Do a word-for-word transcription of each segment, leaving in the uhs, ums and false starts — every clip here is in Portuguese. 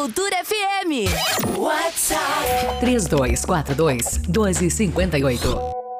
Cultura F M. WhatsApp. três dois quatro dois, um dois cinco oito.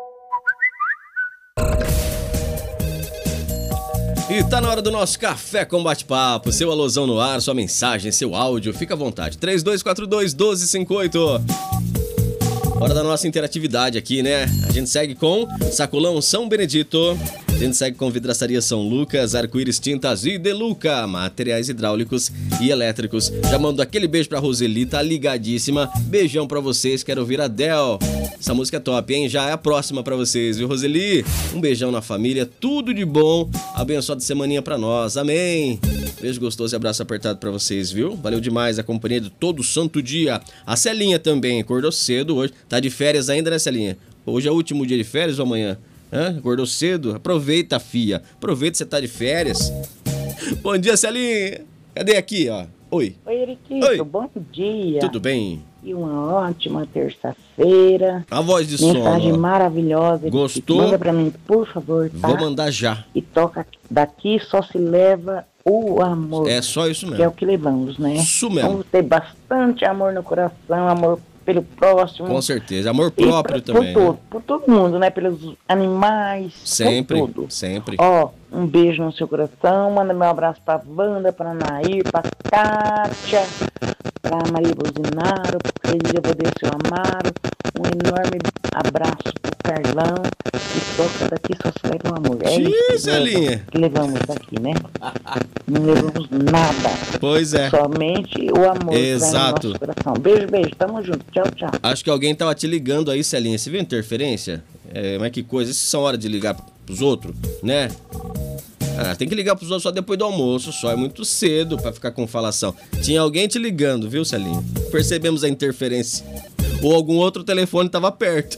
E tá na hora do nosso Café com Bate-Papo. Seu alusão no ar, sua mensagem, seu áudio, fica à vontade. três dois quatro dois, um dois cinco oito. Hora da nossa interatividade aqui, né? A gente segue com Sacolão São Benedito. A gente segue com Vidraçaria São Lucas, Arco-Íris Tintas e Deluca, materiais hidráulicos e elétricos. Já mando aquele beijo pra Roseli, tá ligadíssima. Beijão pra vocês, quero ouvir a Del. Essa música é top, hein? Já é a próxima pra vocês, viu, Roseli? Um beijão na família, tudo de bom. Abençoada semaninha pra nós, amém. Beijo gostoso e abraço apertado pra vocês, viu? Valeu demais a companhia de todo santo dia. A Celinha também acordou cedo hoje. Tá de férias ainda, né, Celinha? Hoje é o último dia de férias ou amanhã? Hã? Acordou cedo? Aproveita, fia. Aproveita que você tá de férias. Bom dia, Celinha. Cadê aqui, ó? Oi. Oi, Eriquito. Oi. Bom dia. Tudo bem? E uma ótima terça-feira. A voz de Mensagem sono. Mensagem maravilhosa. Gostou? Manda pra mim, por favor, tá? Vou mandar já. E toca daqui só se leva o amor. É só isso mesmo. Que é o que levamos, né? Isso mesmo. Vamos ter bastante amor no coração, amor pelo próximo. Com certeza. Amor próprio pra, também. Por, todo, por todo mundo, né? Pelos animais. Sempre, por tudo. sempre. Ó, um beijo no seu coração. Manda meu abraço pra Wanda, pra Nair, pra Kátia, pra Maria Bolsonaro, pra Elisa Bodêncio Amaro. Um enorme abraço pro Carlão. E toca daqui só se leva o amor. É isso que, leva, que levamos daqui, né? Não levamos nada. Pois é. Somente o amor. Exato. No nosso coração. Beijo, beijo. Tamo junto. Tchau, tchau. Acho que alguém tava te ligando aí, Celinha. Você viu interferência? É, mas que coisa. Essas são horas de ligar pros outros, né? Ah, tem que ligar pros outros só depois do almoço, só é muito cedo pra ficar com falação. Tinha alguém te ligando, viu, Celinha? Percebemos a interferência. Ou algum outro telefone tava perto.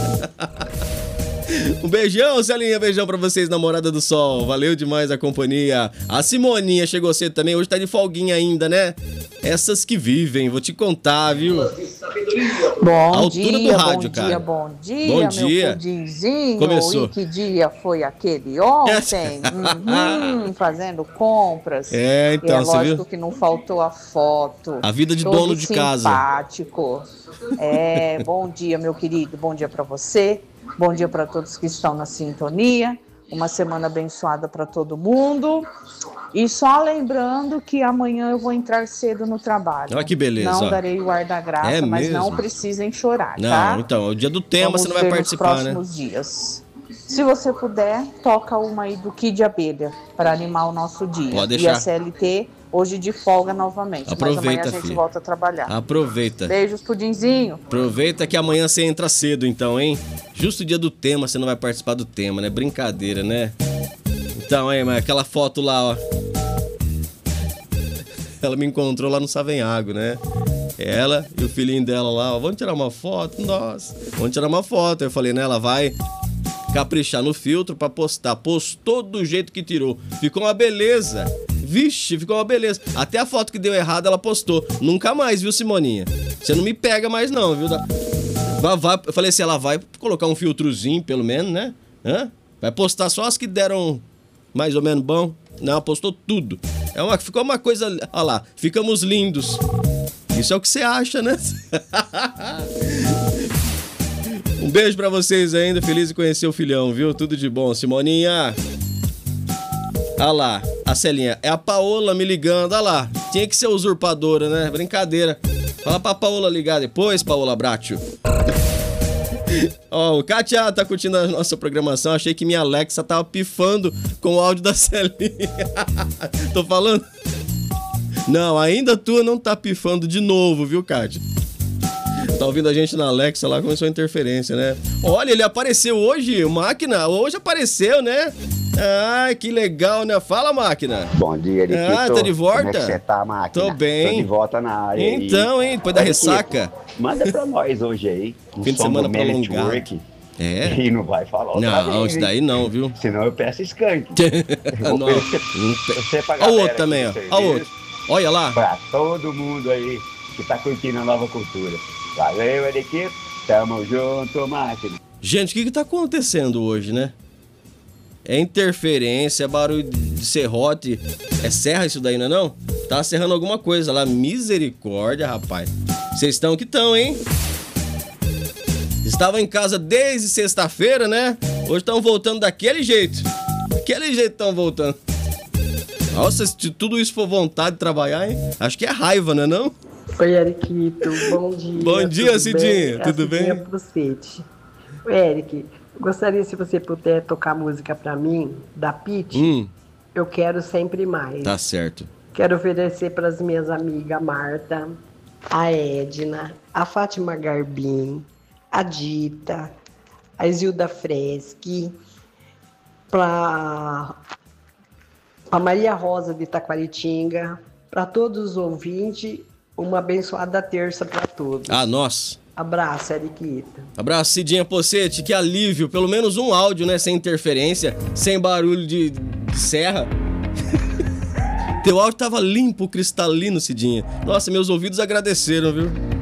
Um beijão, Celinha, beijão pra vocês, namorada do sol. Valeu demais a companhia. A Simoninha chegou cedo também, hoje tá de folguinha ainda, né? Essas que vivem, vou te contar, viu? Bom altura dia, do rádio, bom cara. dia, bom dia, bom meu dia. pudinzinho. Começou. E que dia foi aquele ontem? uhum, fazendo compras. É, então, e é você lógico viu? que não faltou a foto. A vida de Todo dono de casa. simpático. É, bom dia, meu querido, bom dia pra você. Bom dia para todos que estão na sintonia. Uma semana abençoada para todo mundo. E só lembrando que amanhã eu vou entrar cedo no trabalho. Olha que beleza. Não ó. darei o ar da graça, É mas mesmo? não precisem chorar, Não, tá? então, o dia do tema Vamos você não vai ver participar, nos né? próximos dias. Se você puder, toca uma aí do Kid Abelha para animar o nosso dia. Pode E deixar. a C L T hoje de folga novamente. Aproveita, mas amanhã a gente filha. volta a trabalhar. Aproveita. Beijos, pudinzinho. Aproveita que amanhã você entra cedo, então, hein? Justo o dia do tema, você não vai participar do tema, né? Brincadeira, né? Então, hein, mas aquela foto lá, ó. Ela me encontrou lá no Savenhago, né? Ela e o filhinho dela lá, ó. Vamos tirar uma foto? Nossa, vamos tirar uma foto. Eu falei, né? Ela vai caprichar no filtro pra postar. Postou do jeito que tirou. Ficou uma beleza. Vixe, ficou uma beleza. Até a foto que deu errado, ela postou. Nunca mais, viu, Simoninha? Você não me pega mais não, viu? Vai, vai. Eu falei assim, ela vai colocar um filtrozinho, pelo menos, né? Hã? Vai postar só as que deram mais ou menos bom. Não, postou tudo. É uma, ficou uma coisa... Olha lá, ficamos lindos. Isso é o que você acha, né? Um beijo pra vocês ainda. Feliz de conhecer o filhão, viu? Tudo de bom, Simoninha. Olha lá, a Celinha. É a Paola me ligando. Olha lá, tinha que ser usurpadora, né? Brincadeira. Fala pra Paola ligar depois, Paola Bracho. Ó, oh, o Kátia tá curtindo a nossa programação. Achei que minha Alexa tava pifando com o áudio da Celinha. Tô falando? Não, ainda a tua não tá pifando de novo, viu, Kátia? Tá ouvindo a gente na Alexa lá, começou a interferência, né? Olha, ele apareceu hoje, o Máquina. Hoje apareceu, né? Ah, que legal, né? Fala, Máquina. Bom dia, Eriquito. Ah, tá de volta? Como é que você tá, Máquina? Tô bem. Tô de volta na área. Então, hein? Depois da Eriquito, ressaca. Manda pra nós hoje aí. Um fim de semana prolongado. Work, é? E não vai falar outra Não, vez, isso daí não, viu? Senão eu peço skunk. Não, não. Você pra Olha o galera outro também, ó. Olha o outro. Olha lá. Pra todo mundo aí que tá curtindo a nova cultura. Valeu, Eriquito. Tamo junto, Máquina. Gente, o que que tá acontecendo hoje, né? É interferência, é barulho de serrote. É serra isso daí, não é não? Tá serrando alguma coisa lá. Misericórdia, rapaz. Vocês estão que estão, hein? Estavam em casa desde sexta-feira, né? Hoje estão voltando daquele jeito. Daquele jeito estão voltando. Nossa, se tudo isso for vontade de trabalhar, hein? Acho que é raiva, não é não? Oi, Eriquito. Bom dia. Bom dia, Cidinha. Tudo bem? É pro Cete. Eric, gostaria se você puder tocar música pra mim, da Pitty. Hum. Eu quero sempre mais. Tá certo. Quero oferecer para as minhas amigas Marta, a Edna, a Fátima Garbim, a Dita, a Isilda Freschi, para a Maria Rosa de Taquaritinga, para todos os ouvintes, uma abençoada terça para todos. Ah, nós. Abraço, Eriquita. Abraço, Cidinha Pocete, que alívio. Pelo menos um áudio, né? Sem interferência, sem barulho de, de serra. Teu áudio tava limpo, cristalino, Cidinha. Nossa, meus ouvidos agradeceram, viu?